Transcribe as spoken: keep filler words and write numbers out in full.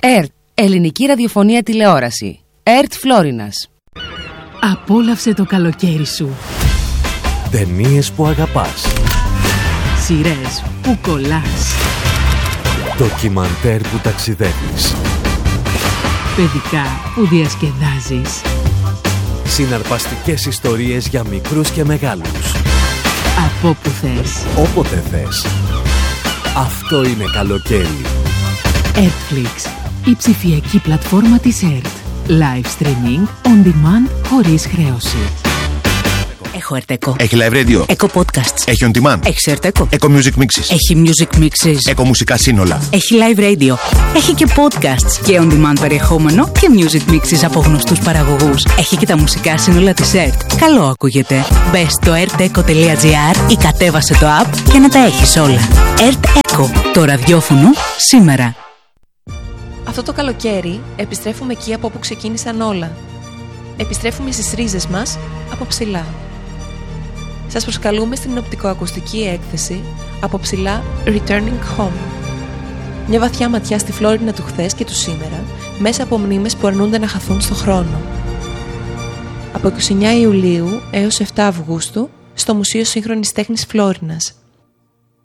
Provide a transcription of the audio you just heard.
ΕΡΤ, ελληνική ραδιοφωνία τηλεόραση. ΕΡΤ Φλόρινας. Απόλαυσε το καλοκαίρι σου. Ταινίες που αγαπάς. Σειρές που κολλάς. Ντοκιμαντέρ που ταξιδεύεις. Παιδικά που διασκεδάζεις. Συναρπαστικές ιστορίες για μικρούς και μεγάλους. Από όπου θες. Όποτε θες. Αυτό είναι καλοκαίρι. Netflix, η ψηφιακή πλατφόρμα της ΕΡΤ. Live streaming, on demand, χωρίς χρέωση. Έχω ΕΡΤ Eco. Έχει live radio. Eco podcasts. Έχει on demand. Έχει ΕΡΤ Eco. Eco music mixes. Έχει music mixes. Eco μουσικά σύνολα. Έχει live radio. Έχει και podcasts και on demand περιεχόμενο και music mixes από γνωστούς παραγωγούς. Έχει και τα μουσικά σύνολα της ΕΡΤ. Καλό ακούγεται. Μπες στο ερτ-eco τελεία τζι άρ ή κατέβασε το app και να τα έχεις όλα. ΕΡΤ Eco. Το ραδιόφωνο σήμερα. Αυτό το καλοκαίρι επιστρέφουμε εκεί από όπου ξεκίνησαν όλα. Επιστρέφουμε στις ρίζες μας από ψηλά. Σας προσκαλούμε στην οπτικοακουστική έκθεση από ψηλά Returning Home. Μια βαθιά ματιά στη Φλόρινα του χθες και του σήμερα, μέσα από μνήμες που αρνούνται να χαθούν στο χρόνο. Από είκοσι εννέα Ιουλίου έως επτά Αυγούστου στο Μουσείο Σύγχρονης Τέχνης Φλόρινας.